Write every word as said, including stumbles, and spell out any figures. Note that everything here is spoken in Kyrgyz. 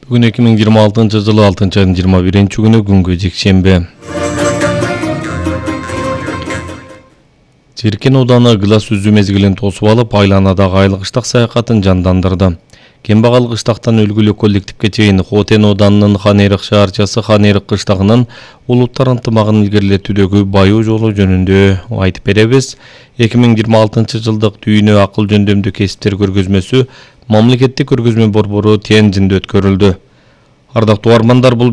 Бүгін эки миң жыйырма алтынчы жылы алтынчы айдын жыйырма биринчи күнү күнгө жекшембе. Черкен ауданы Глас үзүү мезгилин тосуп алып, айланадагы айлык кыштак саякатын жандандырды. Кембагал кыштактан өлгүлүү коллективге чейин Хотен ауданынын Ханерик шаарчасы Ханерик кыштагынын улуттар ынтымагын илгерилетүүдөгү байуу жолу жөнүндө айтып беребиз. эки миң жыйырма алтынчы жылдык дүйнө акыл жөндөмдүү кесиптер көргөзмөсү мамлекеттик көргөзмө борбору Тяньцзинде өткөрүлдү. Ардактуу армандар, бул